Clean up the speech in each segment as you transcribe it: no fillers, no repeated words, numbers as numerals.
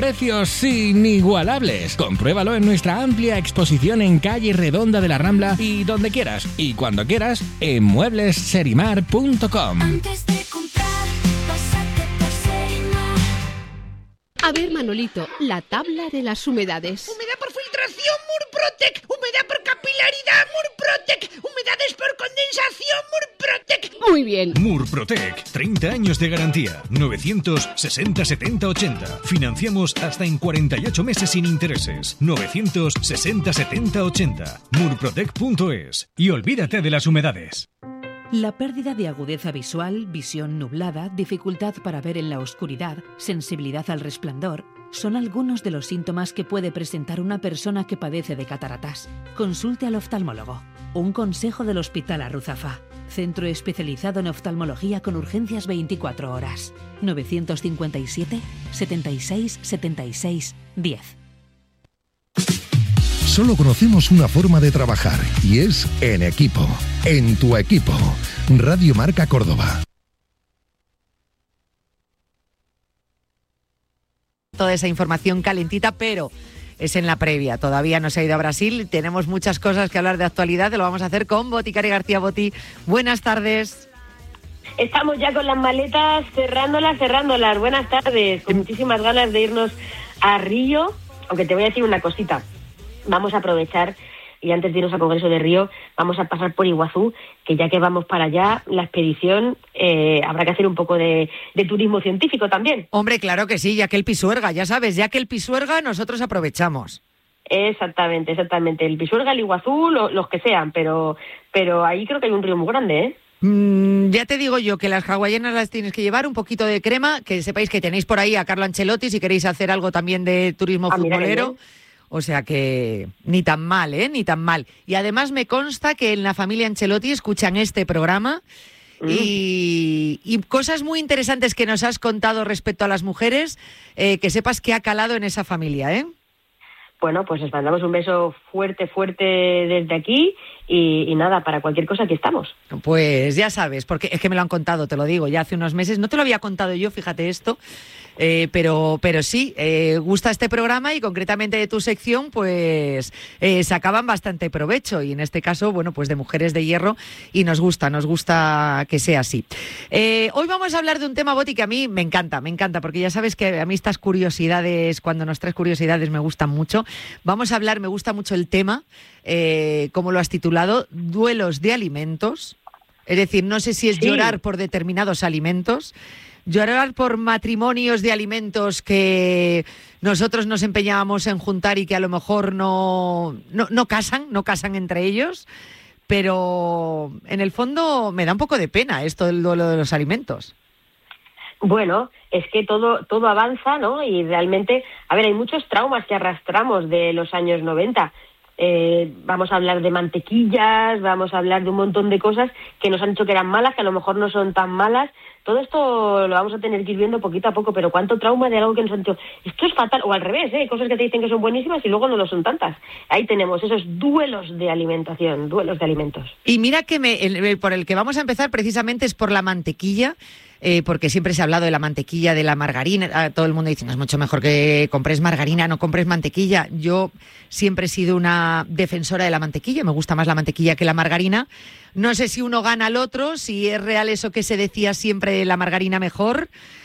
Precios inigualables. Compruébalo en nuestra amplia exposición en calle Redonda de la Rambla y donde quieras y cuando quieras en mueblesserimar.com. Antes de comprar, pásate por Serimar. A ver, Manolito, la tabla de las humedades. Humedad por filtración, Murprotec. Humedad por capilaridad, Murprotec. Humedades por condensación, Murprotec. Muy bien. Murprotec, 30 años de garantía. 960 70 80. Financiamos hasta en 48 meses sin intereses. 960 70 80. Murprotec.es. Y olvídate de las humedades. La pérdida de agudeza visual, visión nublada, dificultad para ver en la oscuridad, sensibilidad al resplandor, son algunos de los síntomas que puede presentar una persona que padece de cataratas. Consulte al oftalmólogo. Un consejo del Hospital Arruzafa. Centro especializado en oftalmología con urgencias 24 horas. 957 76 76 10. Solo conocemos una forma de trabajar y es en equipo. En tu equipo. Radio Marca Córdoba. Toda esa información calentita, pero es en la previa. Todavía no se ha ido a Brasil. Tenemos muchas cosas que hablar de actualidad. Lo vamos a hacer con Boticaria García. Boti, buenas tardes. Estamos ya con las maletas cerrándolas. Buenas tardes. Con muchísimas ganas de irnos a Río. Aunque te voy a decir una cosita. Vamos a aprovechar y antes de irnos al Congreso de Río vamos a pasar por Iguazú, que ya que vamos para allá, la expedición, habrá que hacer un poco de turismo científico también. Hombre, claro que sí, ya que el Pisuerga, ya sabes, ya que el Pisuerga nosotros aprovechamos. Exactamente. El Pisuerga, el Iguazú, los que sean, pero ahí creo que hay un río muy grande, ¿eh? Ya te digo yo que las hawaianas las tienes que llevar un poquito de crema, que sepáis que tenéis por ahí a Carlo Ancelotti si queréis hacer algo también de turismo futbolero. O sea que ni tan mal, ni tan mal. Y además me consta que en la familia Ancelotti escuchan este programa y cosas muy interesantes que nos has contado respecto a las mujeres, que sepas que ha calado en esa familia, ¿eh? Bueno, pues les mandamos un beso fuerte desde aquí y nada, para cualquier cosa aquí estamos. Pues ya sabes, porque es que me lo han contado, te lo digo, ya hace unos meses. No te lo había contado yo, fíjate esto, pero sí, gusta este programa y concretamente de tu sección, pues sacaban bastante provecho y en este caso, bueno, pues de Mujeres de Hierro y nos gusta que sea así. Hoy vamos a hablar de un tema, Boti, que a mí me encanta, porque ya sabes que a mí estas curiosidades, cuando nos traes curiosidades me gustan mucho. Vamos a hablar, me gusta mucho el tema, como lo has titulado, duelos de alimentos. Es decir, no sé si es llorar por determinados alimentos, llorar por matrimonios de alimentos que nosotros nos empeñábamos en juntar y que a lo mejor no casan entre ellos, pero en el fondo me da un poco de pena esto del duelo de los alimentos. Bueno, es que todo avanza, ¿no? Y realmente, a ver, hay muchos traumas que arrastramos de los años 90. Vamos a hablar de mantequillas, vamos a hablar de un montón de cosas que nos han dicho que eran malas, que a lo mejor no son tan malas. Todo esto lo vamos a tener que ir viendo poquito a poco, pero cuánto trauma de algo que nos han dicho, esto es fatal, o al revés, cosas que te dicen que son buenísimas y luego no lo son tantas. Ahí tenemos esos duelos de alimentación, duelos de alimentos. Y mira que por el que vamos a empezar precisamente es por la mantequilla, porque siempre se ha hablado de la mantequilla, de la margarina. Todo el mundo dice, no, es mucho mejor que compres margarina, no compres mantequilla. Yo siempre he sido una defensora de la mantequilla, me gusta más la mantequilla que la margarina. No sé si uno gana al otro, si es real eso que se decía siempre, la margarina mejor,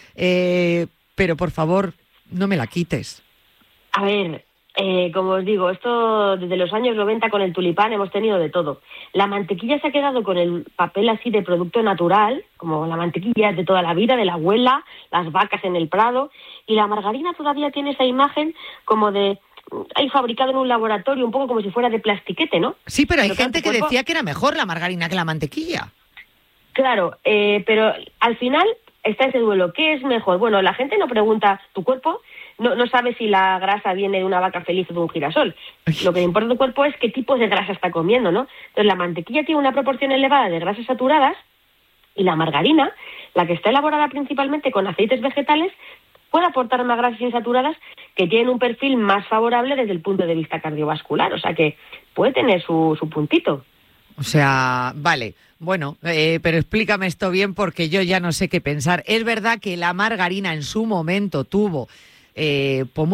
pero por favor, no me la quites. A ver, como os digo, esto desde los años 90 con el tulipán hemos tenido de todo. La mantequilla se ha quedado con el papel así de producto natural, como la mantequilla de toda la vida, de la abuela, las vacas en el prado, y la margarina todavía tiene esa imagen como de hay fabricado en un laboratorio, un poco como si fuera de plastiquete, ¿no? Sí, pero hay gente que decía que era mejor la margarina que la mantequilla. Claro, pero al final está ese duelo. ¿Qué es mejor? Bueno, la gente no pregunta, tu cuerpo no sabe si la grasa viene de una vaca feliz o de un girasol. Lo que le importa a tu cuerpo es qué tipo de grasa está comiendo, ¿no? Entonces la mantequilla tiene una proporción elevada de grasas saturadas y la margarina, la que está elaborada principalmente con aceites vegetales, puede aportar unas grasas insaturadas que tienen un perfil más favorable desde el punto de vista cardiovascular. O sea que puede tener su puntito. O sea, vale, bueno, pero explícame esto bien porque yo ya no sé qué pensar. Es verdad que la margarina en su momento tuvo pues